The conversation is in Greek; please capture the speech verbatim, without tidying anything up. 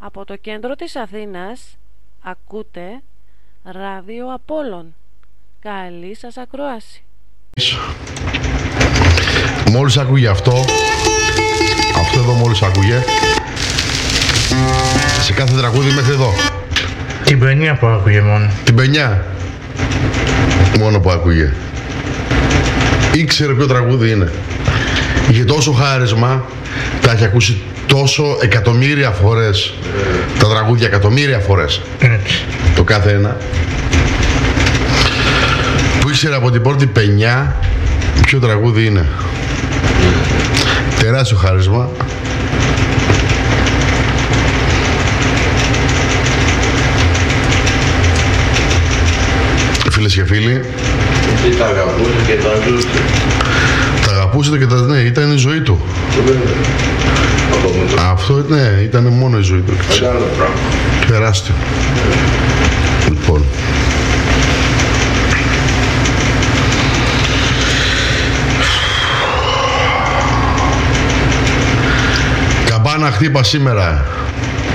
Από το κέντρο της Αθήνας ακούτε Ράδιο Απόλλων. Καλή σας ακρόαση. Μόλις άκουγε αυτό, αυτό εδώ μόλις άκουγε, σε κάθε τραγούδι μέχρι εδώ. Την παινιά που άκουγε μόνο. Την παινιά μόνο που άκουγε. Ήξερε ποιο τραγούδι είναι. Είχε τόσο χάρισμα, τα έχει ακούσει τόσο εκατομμύρια φορές τα τραγούδια, εκατομμύρια φορές. Έτσι. Το κάθε ένα. Που ήξερε από την πρώτη παινιά ποιο τραγούδι είναι. Τεράστιο χάρισμα. Φίλες και φίλοι, Τι τα αγαπούσε και τα ζούσε. τα αγαπούσε και τα... ναι, ήταν η ζωή του. Αυτό, ναι, ήταν μόνο η ζωή του. Μεγάλο πράγμα. Τεράστιο. Λοιπόν. Καμπάνα χτύπα σήμερα.